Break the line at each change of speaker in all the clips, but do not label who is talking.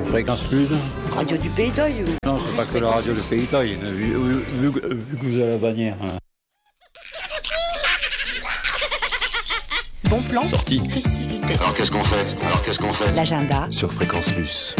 Fréquence Plus.
Radio du Pays d'Oeil.
Non, c'est pas que la radio du Pays d'Oeil, vu que vous avez la bannière. Hein.
Bon plan.
Sortie.
Festivité.
Alors qu'est-ce qu'on fait
L'agenda.
Sur Fréquence Plus.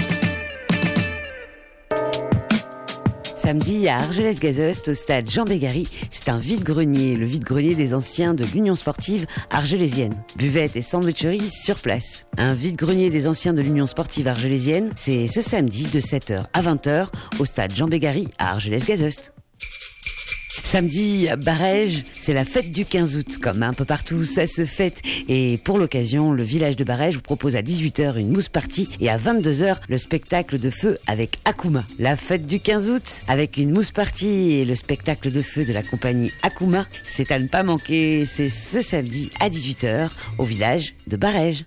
Samedi à Argelès-Gazost, au stade Jean Bégary, c'est un vide-grenier, le vide-grenier des anciens de l'Union sportive argelésienne. Buvette et sandwicherie sur place. Un vide-grenier des anciens de l'Union sportive argelésienne, c'est ce samedi de 7h à 20h au stade Jean Bégary à Argelès-Gazost. Samedi, à Barèges, c'est la fête du 15 août. Comme un peu partout, ça se fête. Et pour l'occasion, le village de Barèges vous propose à 18h une mousse party et à 22h le spectacle de feu avec Akuma. La fête du 15 août avec une mousse party et le spectacle de feu de la compagnie Akuma, c'est à ne pas manquer. C'est ce samedi à 18h au village de Barèges.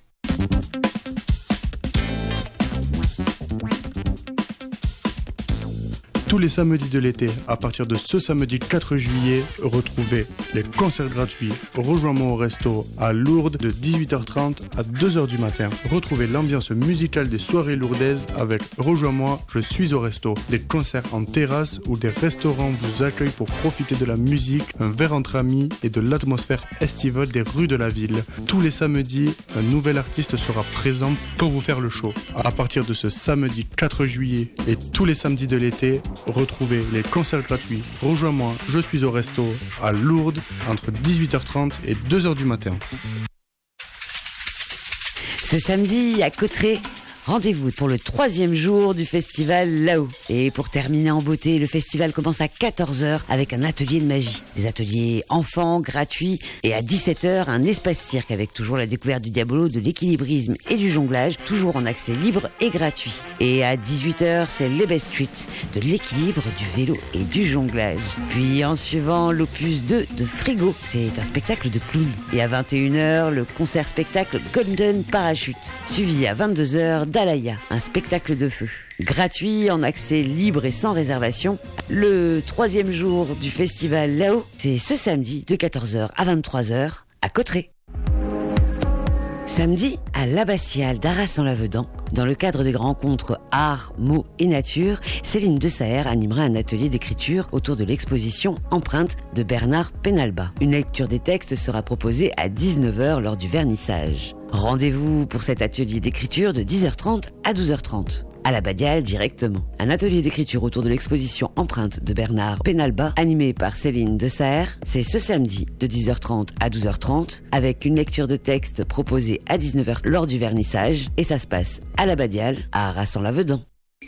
Tous les samedis de l'été, à partir de ce samedi 4 juillet, retrouvez les concerts gratuits. Rejoins-moi au resto à Lourdes de 18h30 à 2h du matin. Retrouvez l'ambiance musicale des soirées lourdaises avec Rejoins-moi, je suis au resto. Des concerts en terrasse où des restaurants vous accueillent pour profiter de la musique, un verre entre amis et de l'atmosphère estivale des rues de la ville. Tous les samedis, un nouvel artiste sera présent pour vous faire le show. À partir de ce samedi 4 juillet et tous les samedis de l'été, retrouvez les concerts gratuits. Rejoins-moi, je suis au resto à Lourdes entre 18h30 et 2h du matin.
Ce samedi à Cauterets, rendez-vous pour le 3e jour du festival là-haut. Et pour terminer en beauté, le festival commence à 14h avec un atelier de magie. Des ateliers enfants gratuits et à 17h un espace cirque avec toujours la découverte du diabolo, de l'équilibrisme et du jonglage, toujours en accès libre et gratuit. Et à 18h, c'est l'Ebay Street, de l'équilibre, du vélo et du jonglage. Puis en suivant l'opus 2 de Frigo, c'est un spectacle de clown. Et à 21h, le concert-spectacle Golden Parachute. Suivi à 22h, Dalaya, un spectacle de feu. Gratuit, en accès libre et sans réservation. Le 3e jour du festival là-haut, c'est ce samedi de 14h à 23h à Cauterets. Samedi, à l'Abbatiale d'Arras-en-Lavedan, dans le cadre des rencontres Art, Mots et Nature, Céline Desaer animera un atelier d'écriture autour de l'exposition Empreinte de Bernard Penalba. Une lecture des textes sera proposée à 19h lors du vernissage. Rendez-vous pour cet atelier d'écriture de 10h30 à 12h30. À la Badiale directement. Un atelier d'écriture autour de l'exposition Empreinte de Bernard Penalba, animé par Céline Desaer. C'est ce samedi de 10h30 à 12h30, avec une lecture de texte proposée à 19h lors du vernissage. Et ça se passe à la Badiale, à Arras-en-Lavedan.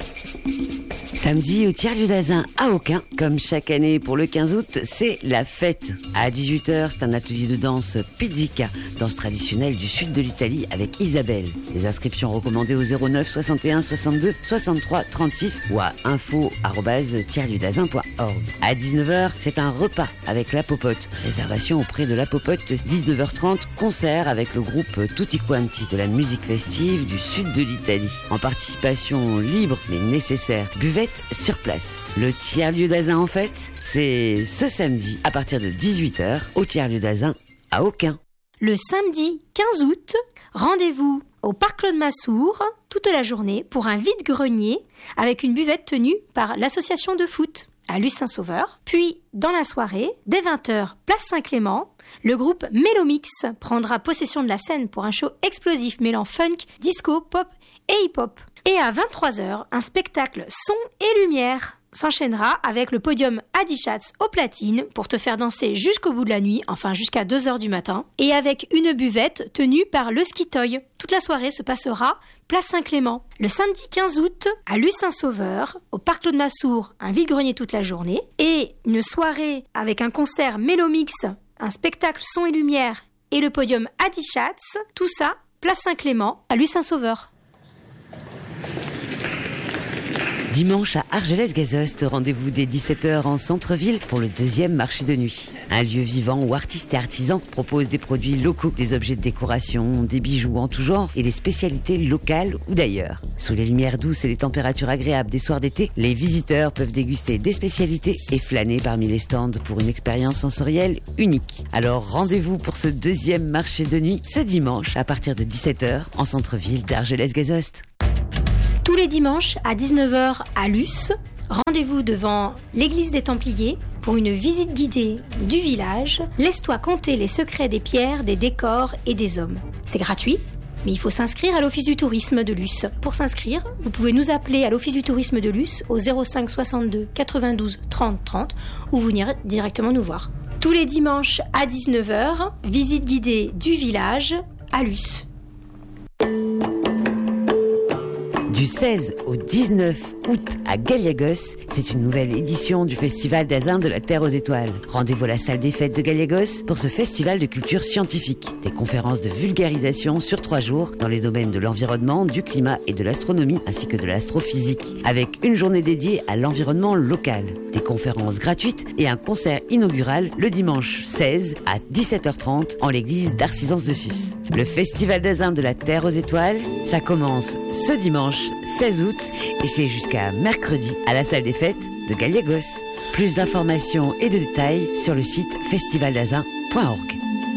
Samedi au tiers-lieu d'Azun à Aucun, comme chaque année pour le 15 août, c'est la fête. À 18h, c'est un atelier de danse pizzica, danse traditionnelle du sud de l'Italie avec Isabelle. Les inscriptions recommandées au 09 61 62 63 36 ou à info@tierlieuxdazun.org. À 19h, c'est un repas avec la Popote. Réservation auprès de la Popote, 19h30, concert avec le groupe Tutti Quanti de la musique festive du sud de l'Italie. En participation libre mais nécessaire. Buvette sur place. Le tiers-lieu d'Azun en fait, c'est ce samedi à partir de 18h au tiers-lieu d'Azun à Aucun.
Le samedi 15 août, rendez-vous au Parc Claude Massour toute la journée pour un vide-grenier avec une buvette tenue par l'association de foot à Luce-Saint-Sauveur. Puis, dans la soirée, dès 20h, place Saint-Clément, le groupe Mélomix prendra possession de la scène pour un show explosif mêlant funk, disco, pop et hip-hop. Et à 23h, un spectacle son et lumière s'enchaînera avec le podium Adichatz au platine pour te faire danser jusqu'au bout de la nuit, enfin jusqu'à 2h du matin, et avec une buvette tenue par le Skitoy. Toute la soirée se passera place Saint-Clément. Le samedi 15 août, à Luce-Saint-Sauveur, au Parc Claude Massour, un vide-grenier toute la journée, et une soirée avec un concert Mélomix, un spectacle son et lumière, et le podium Adichatz, tout ça, place Saint-Clément, à Luce-Saint-Sauveur.
Dimanche à Argelès-Gazost, rendez-vous dès 17h en centre-ville pour le 2e marché de nuit. Un lieu vivant où artistes et artisans proposent des produits locaux, des objets de décoration, des bijoux en tout genre et des spécialités locales ou d'ailleurs. Sous les lumières douces et les températures agréables des soirs d'été, les visiteurs peuvent déguster des spécialités et flâner parmi les stands pour une expérience sensorielle unique. Alors rendez-vous pour ce 2e marché de nuit ce dimanche à partir de 17h en centre-ville d'Argelès-Gazost.
Tous Tous les dimanches à 19h à Luce, rendez-vous devant l'église des Templiers pour une visite guidée du village. Laisse-toi compter les secrets des pierres, des décors et des hommes. C'est gratuit, mais il faut s'inscrire à l'Office du tourisme de Luce. Pour s'inscrire, vous pouvez nous appeler à l'Office du tourisme de Luce au 05 62 92 30 30 ou venir directement nous voir. Tous les dimanches à 19h, visite guidée du village à Luce.
Du 16 au 19 août à Galliagos, c'est une nouvelle édition du Festival d'Asin de la Terre aux Étoiles. Rendez-vous à la salle des fêtes de Galliagos pour ce festival de culture scientifique. Des conférences de vulgarisation sur 3 jours dans les domaines de l'environnement, du climat et de l'astronomie, ainsi que de l'astrophysique, avec une journée dédiée à l'environnement local. Des conférences gratuites et un concert inaugural le dimanche 16 à 17h30 en l'église d'Arcisans de Sus. Le Festival d'Asin de la Terre aux Étoiles, ça commence ce dimanche 16 août et c'est jusqu'à mercredi à la salle des fêtes de Galliagos. Plus d'informations et de détails sur le site festivaldazin.org.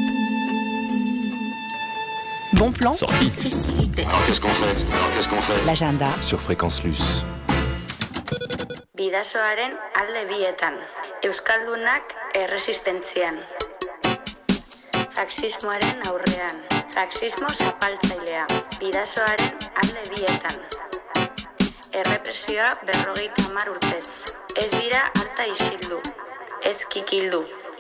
Bon plan.
Sortie.
Festivité.
Alors qu'est-ce qu'on fait
L'agenda.
Sur Fréquence Luce.
Bidasoaren alde bietan. Euskaldunak erresistentzian. Faxismoaren aurrean. Faxismo zapaltzailea. Bidasoaren alde bietan. Errepresioa 50 urtez. Ez dira alta isildu. Ez kikildu.